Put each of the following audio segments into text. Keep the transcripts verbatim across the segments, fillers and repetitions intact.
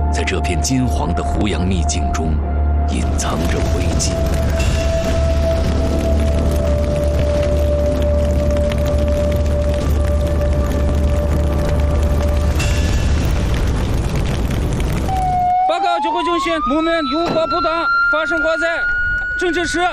在这片金黄的胡杨秘境中，隐藏着危机。 报告指挥中心，木门有火不当，发生火灾，请指示。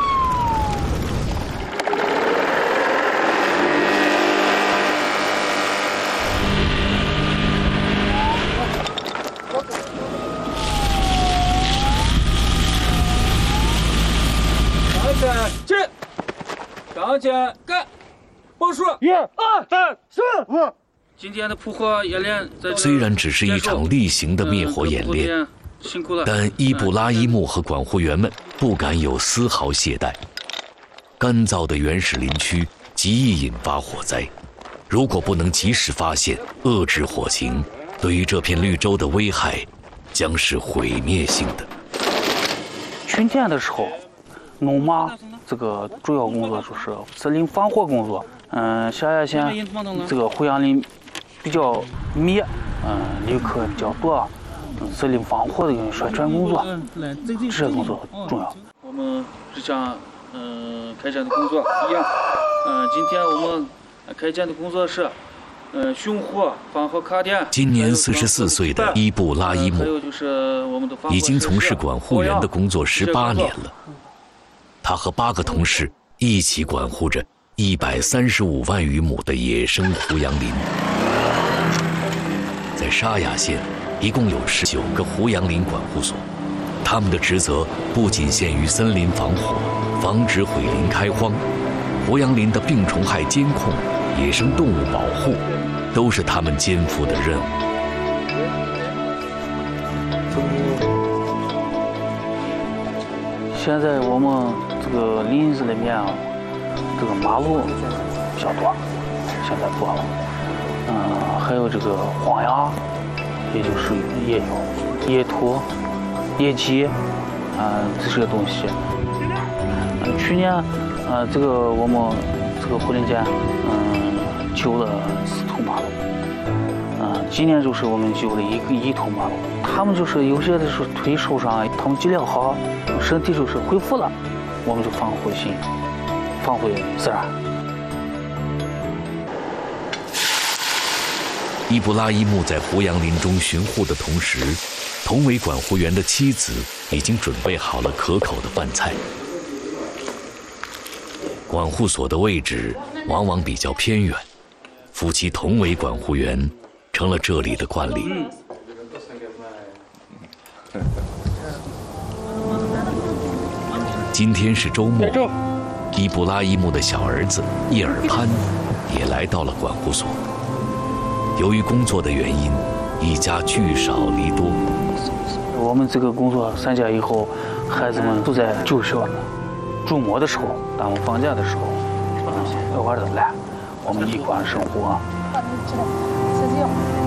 起，向前干，报数， 一、二、三、四、五。 今天的扑火演练， 虽然只是一场例行的灭火演练， 辛苦了。 但伊布拉伊木和管护员们不敢有丝毫懈怠。干燥的原始林区极易引发火灾，如果不能及时发现、遏制火情，对于这片绿洲的危害将是毁灭性的。 春天的时候。 农马这个主要工作就是森林防火工作。嗯，下叶县这个胡杨林比较密，嗯，旅客比较多，嗯，森林防火的一个宣传工作，这些工作很重要。 我们日常嗯开展的工作一样，嗯，今天我们开展的工作是。 呃，巡火、防火卡点。 今年四十四岁的伊布拉伊木，已经从事管护员的工作十八年了。他和八个同事一起管护着一百三十五万余亩的野生胡杨林。在沙雅县，一共有十九个胡杨林管护所，他们的职责不仅限于森林防火、防止毁林开荒，胡杨林的病虫害监控、野生动物保护。 都是他们肩负的任务。 现在我们这个林子里面啊，这个马路比较多，现在多了。嗯，还有这个荒崖，也就是也有野兔、野鸡，啊、嗯、这些东西。嗯，去年，呃，这个我们这个护林间，嗯。 修了四头马路，嗯，今年就是我们修了一个一头马路。他们就是有些的是腿受伤，他们治疗好，身体就是恢复了，我们就放回心，放回自然。 伊布拉伊木在胡杨林中巡护的同时，同为管护员的妻子已经准备好了可口的饭菜。管护所的位置往往比较偏远。 夫妻同为管护员，成了这里的惯例。今天是周末，伊布拉伊木的小儿子叶尔潘也来到了管护所。由于工作的原因，一家聚少离多。 我们这个工作散假以后，孩子们都在就学呢。周末的时候，当我放假的时候，嗯，偶尔的来。 我们一块生活。